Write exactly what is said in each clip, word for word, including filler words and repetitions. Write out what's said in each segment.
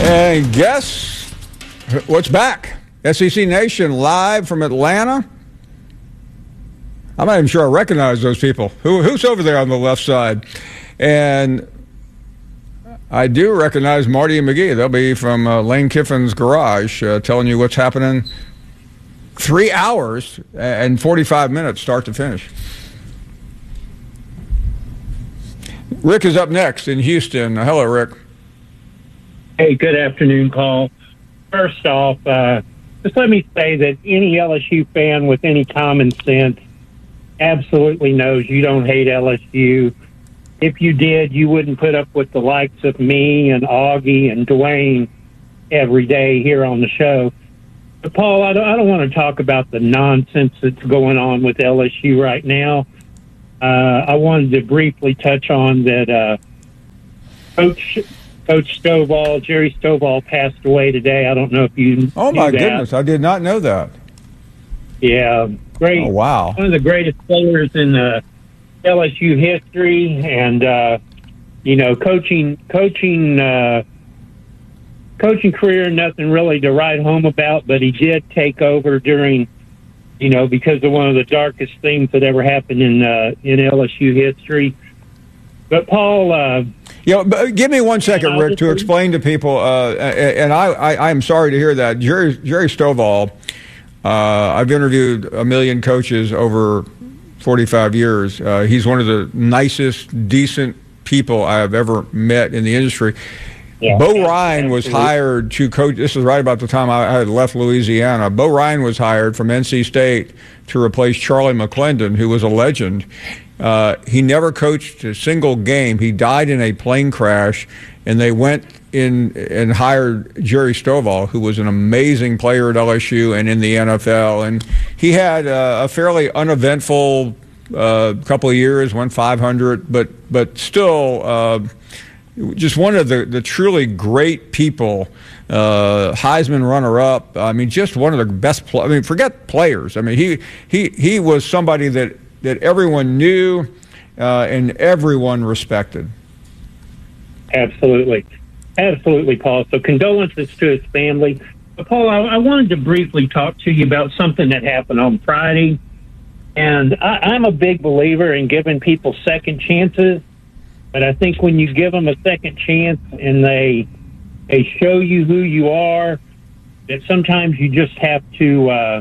And guess what's back? S E C Nation live from Atlanta. I'm not even sure I recognize those people. Who, who's over there on the left side? And I do recognize Marty and McGee. They'll be from uh, Lane Kiffin's garage uh, telling you what's happening. Three hours and forty-five minutes start to finish. Rick is up next in Houston. Uh, hello, Rick. Hey, good afternoon, Paul. First off, uh, just let me say that any L S U fan with any common sense absolutely knows you don't hate L S U. If you did, you wouldn't put up with the likes of me and Augie and Dwayne every day here on the show. But, Paul, I don't, I don't want to talk about the nonsense that's going on with L S U right now. Uh, I wanted to briefly touch on that uh, Coach Coach Stovall, Jerry Stovall, passed away today. I don't know if you Oh, knew my that. goodness. I did not know that. Yeah, great. Oh, wow. One of the greatest players in the L S U history, and uh, you know, coaching, coaching, uh, coaching career, nothing really to write home about. But he did take over during, you know, because of one of the darkest things that ever happened in uh, in L S U history. But Paul, uh, you know, give me one second, Rick, to explain to people. Uh, and I, I, I'm sorry to hear that. Jerry, Jerry Stovall. Uh, I've interviewed a million coaches over forty-five years. Uh, he's one of the nicest, decent people I have ever met in the industry. Yeah, Bo Ryan was hired to coach. This is right about the time I had left Louisiana. Bo Ryan was hired from N C State to replace Charlie McClendon, who was a legend. Uh, he never coached a single game. He died in a plane crash, and they went in and hired Jerry Stovall, who was an amazing player at L S U and in the N F L. And he had uh, a fairly uneventful uh, couple of years, went five hundred, but but still uh, just one of the, the truly great people. Uh, Heisman runner-up. I mean, just one of the best. Pl- I mean, forget players. I mean, he he he was somebody that. that everyone knew uh, and everyone respected. Absolutely. Absolutely, Paul. So condolences to his family. But Paul, I, I wanted to briefly talk to you about something that happened on Friday. And I, I'm a big believer in giving people second chances. But I think when you give them a second chance and they they show you who you are, that sometimes you just have to, uh,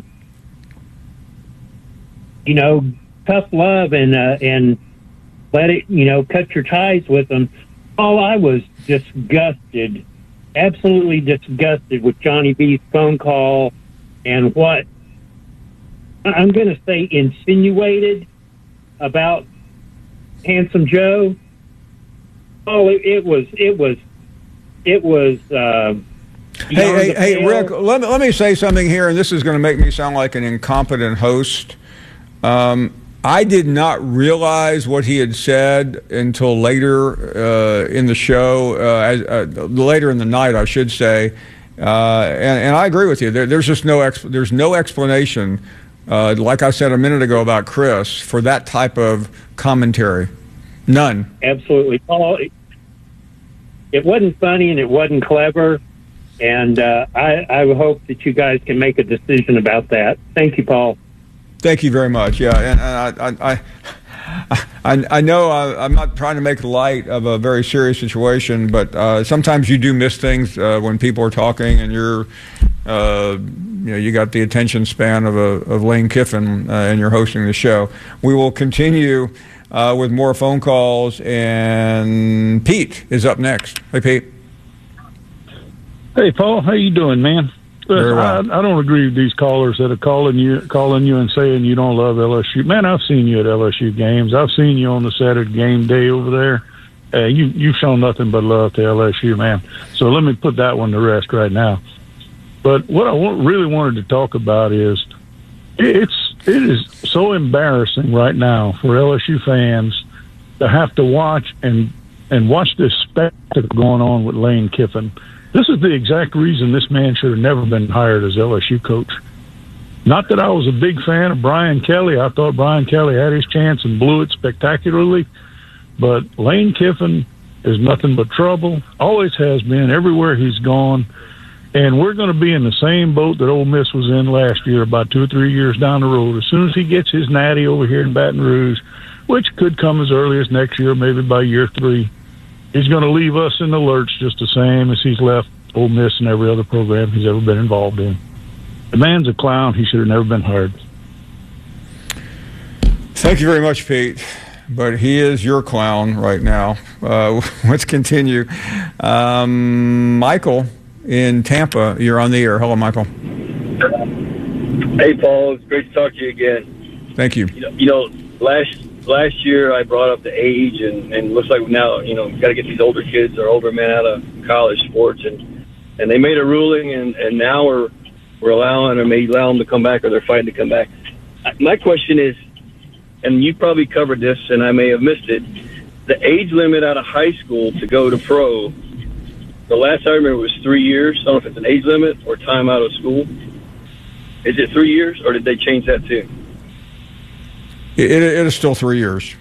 you know, tough love and uh, and let it, you know, cut your ties with them. Paul, I was disgusted, absolutely disgusted with Johnny B's phone call and what I'm going to say insinuated about Handsome Joe. Oh, it, it was, it was, it was. Uh, hey, hey, hey, Rick, let me, let me say something here, and this is going to make me sound like an incompetent host. Um, I did not realize what he had said until later uh, in the show, uh, as, uh, later in the night, I should say. Uh, and, and I agree with you. There, there's just no exp- there's no explanation, uh, like I said a minute ago about Chris, for that type of commentary. None. Absolutely, Paul. It, it wasn't funny and it wasn't clever. And uh, I, I hope that you guys can make a decision about that. Thank you, Paul. Thank you very much. Yeah, and I, I, I, I know I, I'm not trying to make light of a very serious situation, but uh, sometimes you do miss things uh, when people are talking, and you're, uh, you know, you got the attention span of a of Lane Kiffin, uh, and you're hosting the show. We will continue uh, with more phone calls, and Pete is up next. Hey, Pete. Hey, Paul. How you doing, man? Very well. I, I don't agree with these callers that are calling you, calling you and saying you don't love L S U. Man, I've seen you at L S U games. I've seen you on the Saturday game day over there. Uh, you, you've shown nothing but love to L S U, man. So let me put that one to rest right now. But what I want, really wanted to talk about is it's it is so embarrassing right now for L S U fans to have to watch and and watch this spectacle going on with Lane Kiffin. This is the exact reason this man should have never been hired as L S U coach. Not that I was a big fan of Brian Kelly. I thought Brian Kelly had his chance and blew it spectacularly. But Lane Kiffin is nothing but trouble. Always has been everywhere he's gone. And we're going to be in the same boat that Ole Miss was in last year, about two or three years down the road. As soon as he gets his natty over here in Baton Rouge, which could come as early as next year, maybe by year three, he's going to leave us in the lurch just the same as he's left Ole Miss and every other program he's ever been involved in. The man's a clown. He should have never been hired. Thank you very much, Pete. But he is your clown right now. Uh, let's continue. Um, Michael in Tampa, you're on the air. Hello, Michael. Hey, Paul. It's great to talk to you again. Thank you. You know, you know last last year I brought up the age, and, and it looks like now, you know, we've got to get these older kids or older men out of college sports. And, and they made a ruling, and, and now we're, we're allowing or may allow them to come back, or they're fighting to come back. My question is, and you probably covered this, and I may have missed it, the age limit out of high school to go to pro, the last I remember was three years. I don't know if it's an age limit or time out of school. Is it three years, or did they change that too? It, it is still three years.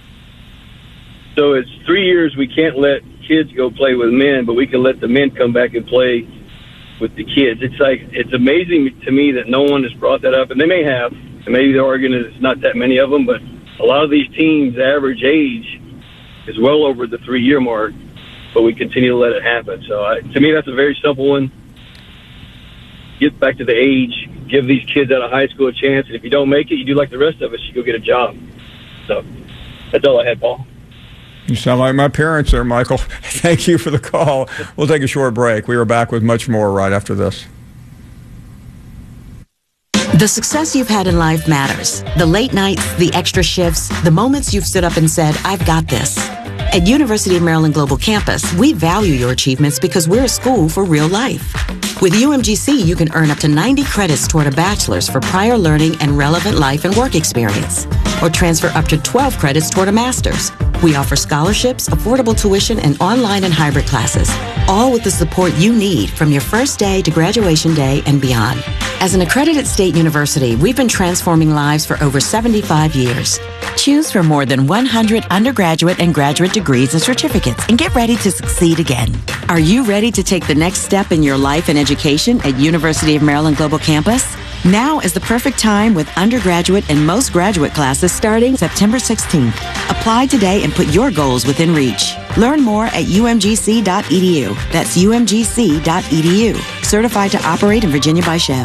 So it's three years we can't let kids go play with men, but we can let the men come back and play with the kids. It's like, it's amazing to me that no one has brought that up, and they may have. And maybe they're arguing that it's not that many of them, but a lot of these teams' average age is well over the three-year mark, but we continue to let it happen. So I, to me, that's a very simple one. Get back to the age, give these kids out of high school a chance, and if you don't make it, you do like the rest of us, you go get a job. So that's all I had, Paul. You sound like my parents there, Michael. Thank you for the call. We'll take a short break. We are back with much more right after this. The success you've had in life matters. The late nights, the extra shifts, the moments you've stood up and said, I've got this. At University of Maryland Global Campus, we value your achievements because we're a school for real life. With U M G C, you can earn up to ninety credits toward a bachelor's for prior learning and relevant life and work experience, or transfer up to twelve credits toward a master's. We offer scholarships, affordable tuition, and online and hybrid classes, all with the support you need from your first day to graduation day and beyond. As an accredited state university, we've been transforming lives for over seventy-five years. Choose from more than one hundred undergraduate and graduate degrees and certificates and get ready to succeed again. Are you ready to take the next step in your life and education at University of Maryland Global Campus? Now is the perfect time with undergraduate and most graduate classes starting September sixteenth. Apply today and put your goals within reach. Learn more at U M G C dot E D U. That's U M G C dot E D U. Certified to operate in Virginia by Chev.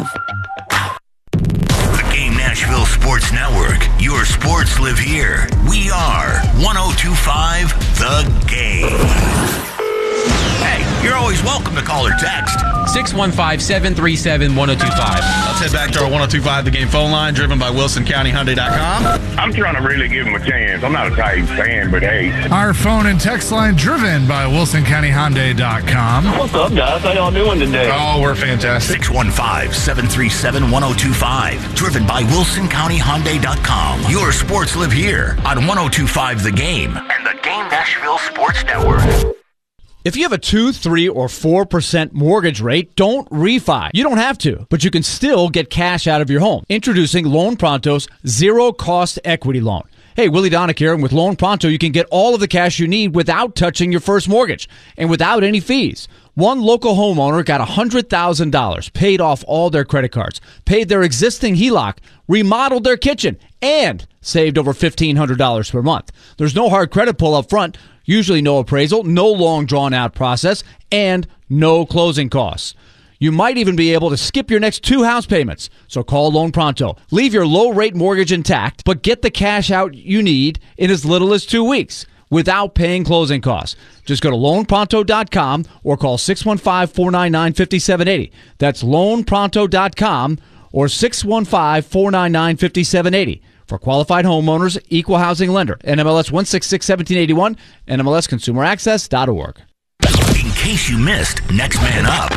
The Game Nashville Sports Network. Your sports live here. We are one oh two point five The Game. Hey, you're always welcome to call or text. six one five, seven three seven, one oh two five. Let's head back to our one oh two point five The Game phone line, driven by Wilson County Hyundai dot com. I'm trying to really give him a chance. I'm not a Titans fan, but hey. Our phone and text line, driven by Wilson County Hyundai dot com. What's up, guys? How y'all doing today? Oh, we're fantastic. six one five, seven three seven, one oh two five. Driven by Wilson County Hyundai dot com. Your sports live here on one oh two point five The Game and the Game Nashville Sports Network. If you have a two, three, or four percent mortgage rate, don't refi. You don't have to, but you can still get cash out of your home. Introducing Loan Pronto's zero-cost equity loan. Hey, Willie Donick here, and with Loan Pronto, you can get all of the cash you need without touching your first mortgage and without any fees. One local homeowner got one hundred thousand dollars, paid off all their credit cards, paid their existing H E L O C, remodeled their kitchen, and saved over fifteen hundred dollars per month. There's no hard credit pull up front, usually no appraisal, no long drawn-out process, and no closing costs. You might even be able to skip your next two house payments. So call Loan Pronto. Leave your low-rate mortgage intact, but get the cash out you need in as little as two weeks without paying closing costs. Just go to loan pronto dot com or call six one five, four nine nine, five seven eight zero. That's loan pronto dot com or six one five, four nine nine, five seven eight zero. For qualified homeowners, equal housing lender. N M L S one sixty-six, one seven eight one, N M L S consumer access dot org. In case you missed, next man up.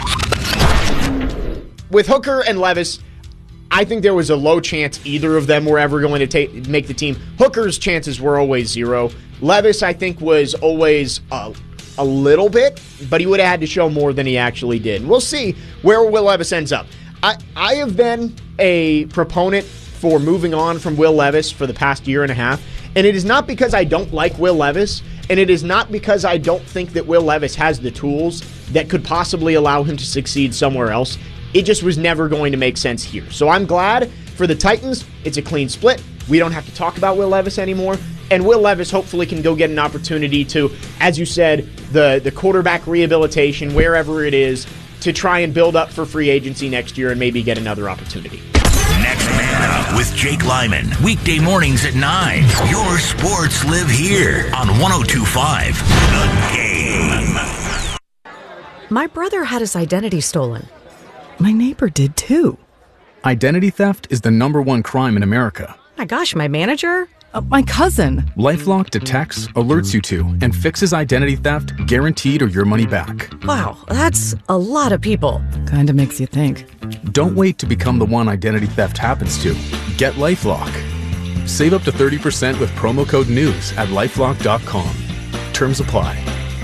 With Hooker and Levis, I think there was a low chance either of them were ever going to take, make the team. Hooker's chances were always zero. Levis, I think, was always uh, a little bit, but he would have had to show more than he actually did. We'll see where Will Levis ends up. I, I have been a proponent for moving on from Will Levis for the past year and a half, and it is not because I don't like Will Levis. And it is not because I don't think that Will Levis has the tools that could possibly allow him to succeed somewhere else. It just was never going to make sense here. So I'm glad for the Titans. It's a clean split. We don't have to talk about Will Levis anymore. And Will Levis hopefully can go get an opportunity to, as you said, the, the quarterback rehabilitation, wherever it is, to try and build up for free agency next year and maybe get another opportunity. Next Man Up with Jake Lyman. Weekday mornings at nine. Your sports live here on one oh two point five The Game. My brother had his identity stolen. My neighbor did too. Identity theft is the number one crime in America. My gosh, my manager? Uh, my cousin. LifeLock detects, alerts you to, and fixes identity theft guaranteed or your money back. Wow, that's a lot of people. Kinda makes you think. Don't wait to become the one identity theft happens to. Get LifeLock. Save up to thirty percent with promo code NEWS at lifelock dot com. Terms apply.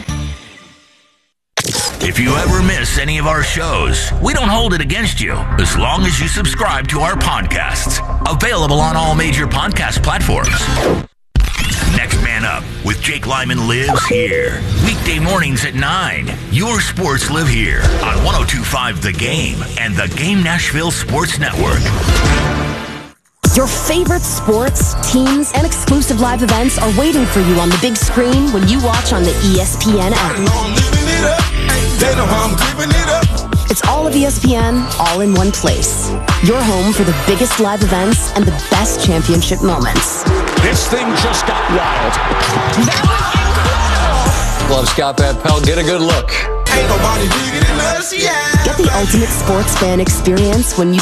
If you ever miss any of our shows, we don't hold it against you as long as you subscribe to our podcasts. Available on all major podcast platforms. Next Man Up with Jake Lyman lives here. Weekday mornings at nine. Your sports live here on one oh two point five The Game and the Game Nashville Sports Network. Your favorite sports, teams, and exclusive live events are waiting for you on the big screen when you watch on the E S P N app. They know how I'm giving it up. It's all of E S P N, all in one place. Your home for the biggest live events and the best championship moments. This thing just got wild. Love Scott Van Pelt. Get a good look. Ain't nobody bigger than us, yeah. Get the ultimate sports fan experience when you